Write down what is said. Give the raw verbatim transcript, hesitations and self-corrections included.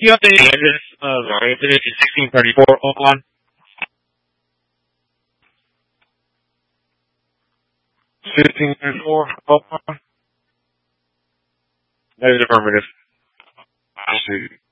you update the engines of the Infiniti sixteen thirty-four Oakland? sixteen thirty-four Oakland? That is affirmative. I see.